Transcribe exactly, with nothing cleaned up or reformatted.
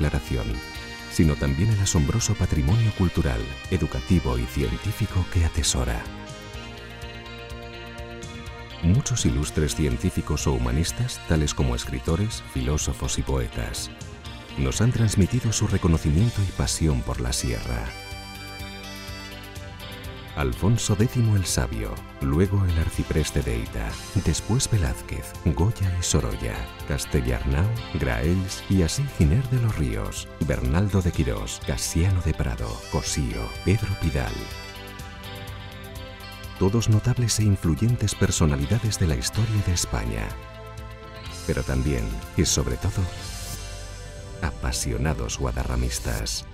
declaración, sino también el asombroso patrimonio cultural, educativo y científico que atesora. Muchos ilustres científicos o humanistas, tales como escritores, filósofos y poetas, nos han transmitido su reconocimiento y pasión por la sierra. Alfonso décimo el Sabio, luego el arcipreste de Eita, después Velázquez, Goya y Sorolla, Castellarnau, Graells y así Giner de los Ríos, Bernaldo de Quirós, Casiano de Prado, Cosío, Pedro Pidal. Todos notables e influyentes personalidades de la historia de España, pero también, y sobre todo, apasionados guadarramistas.